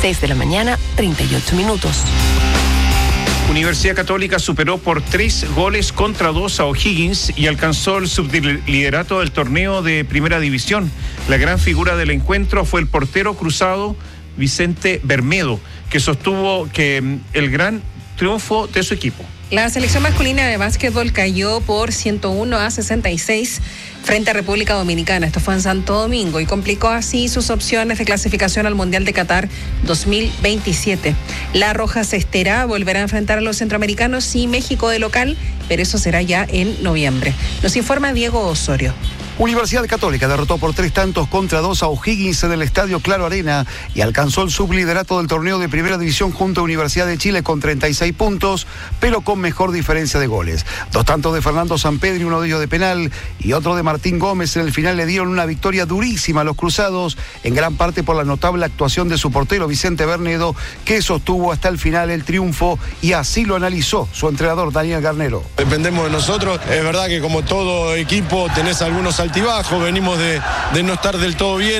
6 de la mañana, 38 minutos. Universidad Católica superó por 3-2 a O'Higgins y alcanzó el subliderato del torneo de Primera División. La gran figura del encuentro fue el portero cruzado Vicente Bermedo, que sostuvo el gran triunfo de su equipo. La selección masculina de básquetbol cayó por 101-66 frente a República Dominicana. Esto fue en Santo Domingo y complicó así sus opciones de clasificación al Mundial de Qatar 2027. La Roja Cestera volverá a enfrentar a los centroamericanos y México de local, pero eso será ya en noviembre. Nos informa Diego Osorio. Universidad Católica derrotó por 3-2 a O'Higgins en el Estadio Claro Arena y alcanzó el subliderato del torneo de Primera División junto a Universidad de Chile con 36 puntos, pero con mejor diferencia de goles. 2 tantos de Fernando Sampedri, uno de ellos de penal, y otro de Martín Gómez. En el final le dieron una victoria durísima a los cruzados, en gran parte por la notable actuación de su portero Vicente Bernedo, que sostuvo hasta el final el triunfo, y así lo analizó su entrenador Daniel Garnero. Dependemos de nosotros. Es verdad que como todo equipo tenés algunos altibajos, venimos de no estar del todo bien,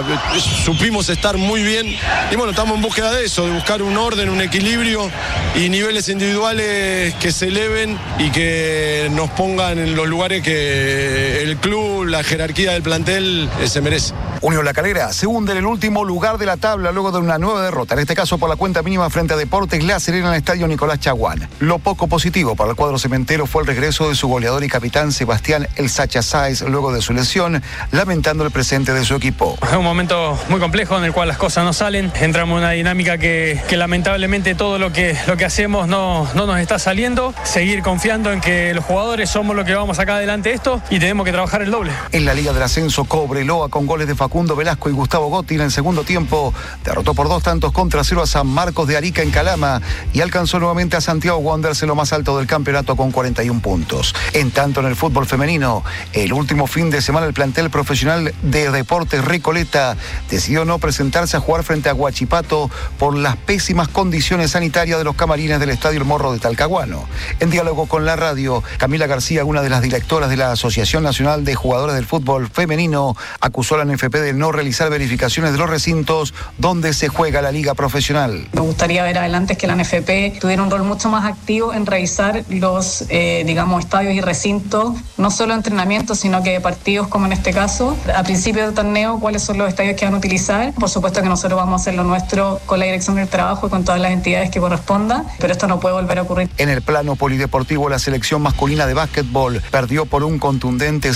supimos estar muy bien y bueno, estamos en búsqueda de eso, de buscar un orden, un equilibrio y niveles individuales que se eleven y que nos pongan en los lugares que el club, la jerarquía del plantel se merece. Unión La Calera se hunde en el último lugar de la tabla luego de una nueva derrota, en este caso por la cuenta mínima frente a Deportes La Serena en el estadio Nicolás Chaguán. Lo poco positivo para el cuadro cementero fue el regreso de su goleador y capitán Sebastián El Sacha Sáez luego de su lesión, lamentando el presente de su equipo. Es un momento muy complejo en el cual las cosas no salen, entramos en una dinámica que lamentablemente todo lo que hacemos no nos está saliendo. Seguir confiando en que los jugadores somos los que vamos a sacar adelante esto y tenemos que trabajar el doble. En la Liga del Ascenso, Cobreloa con goles de Facundo Velasco y Gustavo Gotti en el segundo tiempo derrotó por 2-0 a San Marcos de Arica en Calama y alcanzó nuevamente a Santiago Wanderers en lo más alto del campeonato con 41 puntos. En tanto, en el fútbol femenino, el último fin de semana el plantel profesional de Deportes Recoleta decidió no presentarse a jugar frente a Huachipato por las pésimas condiciones sanitarias de los camarines del Estadio El Morro de Talcahuano. En diálogo con la radio, Camila García, una de las directoras de la Asociación Nacional de Jugadores del Fútbol Femenino, acusó a la NFP de no realizar verificaciones de los recintos donde se juega la liga profesional. Me gustaría ver adelante que la NFP tuviera un rol mucho más activo en revisar los, estadios y recintos, no solo entrenamientos, sino que partidos como en este caso. A principio del torneo, cuáles son los estadios que van a utilizar. Por supuesto que nosotros vamos a hacer lo nuestro con la dirección del trabajo y con todas las entidades que corresponda, pero esto no puede volver a ocurrir. En el plano polideportivo, la selección masculina de básquetbol perdió por un contundente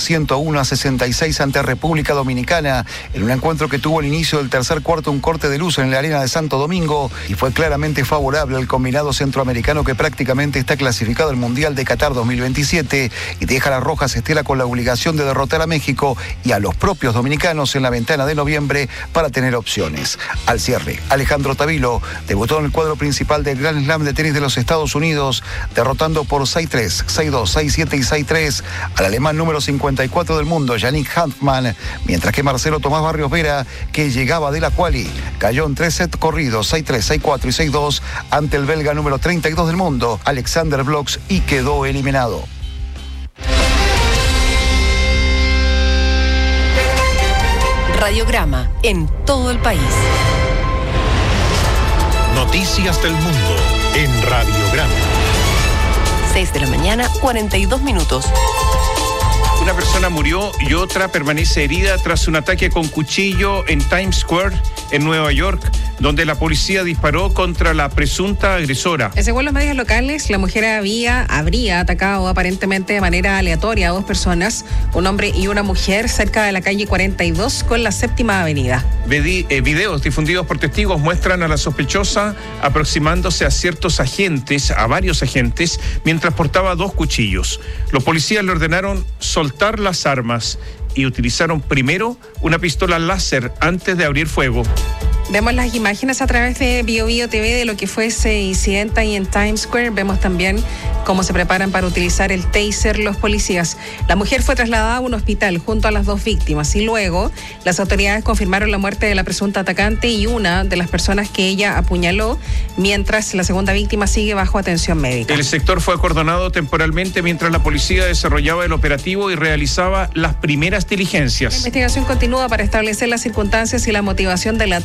101-66 ante República Dominicana, en un encuentro que tuvo al inicio del tercer cuarto un corte de luz en la arena de Santo Domingo y fue claramente favorable al combinado centroamericano que prácticamente está clasificado al Mundial de Qatar 2027 y deja a la Roja Cestera con la obligación de derrotar a México y a los propios dominicanos en la ventana de noviembre para tener opciones. Al cierre, Alejandro Tavilo debutó en el cuadro principal del Grand Slam de tenis de los Estados Unidos, derrotando por 6-3, 6-2, 6-7 y 6-3 al alemán número 54 del mundo, Yannick Hanfmann, mientras que Marcelo Tomás Barrios Vera, que llegaba de la quali, cayó en 3 sets corridos, 6-3, 6-4 y 6-2 ante el belga número 32 del mundo, Alexander Blox, y quedó eliminado. Radiograma en todo el país. Noticias del mundo en Radiograma. 6 de la mañana, 42 minutos. Una persona murió y otra permanece herida tras un ataque con cuchillo en Times Square, en Nueva York, donde la policía disparó contra la presunta agresora. Según los medios locales, la mujer habría atacado aparentemente de manera aleatoria a 2 personas, un hombre y una mujer, cerca de la calle 42 con la Séptima Avenida. Videos difundidos por testigos muestran a la sospechosa aproximándose a varios agentes, mientras portaba 2 cuchillos. Los policías le ordenaron soltar las armas y utilizaron primero una pistola láser antes de abrir fuego. Vemos las imágenes a través de BioBio TV de lo que fue ese incidente ahí en Times Square. Vemos también cómo se preparan para utilizar el taser los policías. La mujer fue trasladada a un hospital junto a las 2 víctimas y luego las autoridades confirmaron la muerte de la presunta atacante y una de las personas que ella apuñaló, mientras la segunda víctima sigue bajo atención médica. El sector fue acordonado temporalmente mientras la policía desarrollaba el operativo y realizaba las primeras diligencias. La investigación continúa para establecer las circunstancias y la motivación del ataque.